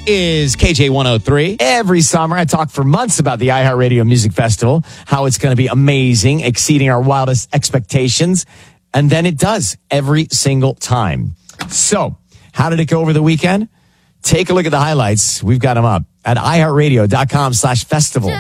is KJ103. Every summer, I talk for months about the iHeartRadio Music Festival, how it's going to be amazing, exceeding our wildest expectations. And then it does every single time. So, how did it go over the weekend? Take a look at the highlights. We've got them up at iHeartRadio.com/festival.